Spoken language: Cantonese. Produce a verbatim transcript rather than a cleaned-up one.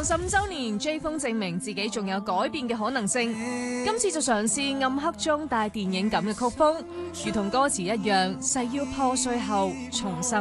十五週年，J 風證明自己仲有改變嘅可能性。今次就嘗試暗黑中帶電影感嘅曲風，如同歌詞一樣，誓要破碎後重生。